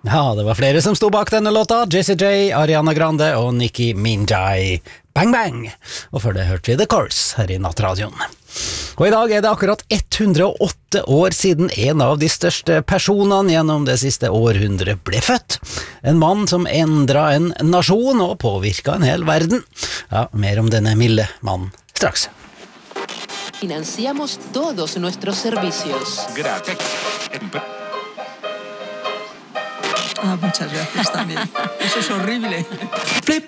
Ja, det var flere som stod bak denne låta. Jessie J, Ariana Grande og Nicki Minaj. Bang Bang! Og før det hørte vi The Course her i Nattradioen. Og i dag er det akkurat 108 år siden en av de største personene gjennom det siste århundret ble født. En mann som endret en nasjon og påvirket en hel verden. Ja, mer om denne milde mannen straks. Financiamos todos nuestros servicios. Gratis. Muchas gracias también. Eso es horrible.